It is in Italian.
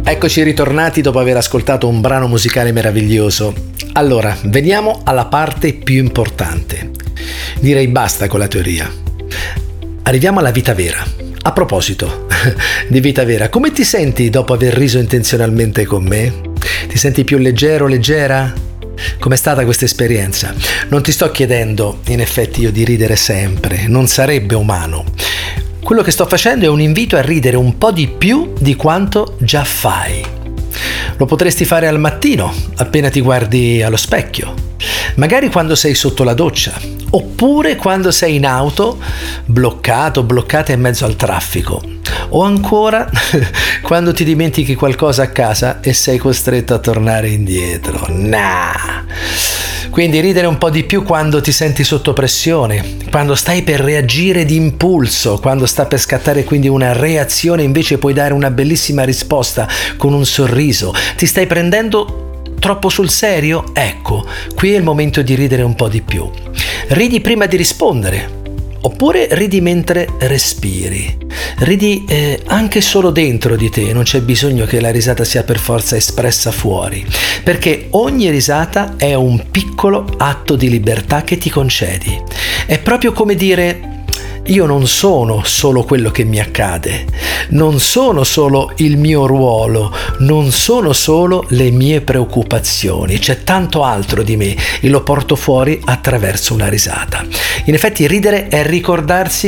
Eccoci ritornati dopo aver ascoltato un brano musicale meraviglioso. Allora, veniamo alla parte più importante. Direi basta con la teoria. Arriviamo alla vita vera. A proposito di vita vera, come ti senti dopo aver riso intenzionalmente con me? Ti senti più leggero, leggera? Com'è stata questa esperienza? Non ti sto chiedendo, in effetti, io di ridere sempre, non sarebbe umano. Quello che sto facendo è un invito a ridere un po' di più di quanto già fai. Lo potresti fare al mattino, appena ti guardi allo specchio, magari quando sei sotto la doccia, oppure quando sei in auto, bloccata in mezzo al traffico, o ancora quando ti dimentichi qualcosa a casa e sei costretto a tornare indietro. Quindi ridere un po' di più quando ti senti sotto pressione, quando stai per reagire d'impulso, quando sta per scattare quindi una reazione, invece puoi dare una bellissima risposta con un sorriso. Ti stai prendendo troppo sul serio? Ecco, qui è il momento di ridere un po' di più. Ridi prima di rispondere, oppure ridi mentre respiri. Ridi anche solo dentro di te, non c'è bisogno che la risata sia per forza espressa fuori, perché ogni risata è un piccolo atto di libertà che ti concedi. È proprio come dire: io non sono solo quello che mi accade, non sono solo il mio ruolo, non sono solo le mie preoccupazioni, c'è tanto altro di me e lo porto fuori attraverso una risata. In effetti ridere è ricordarsi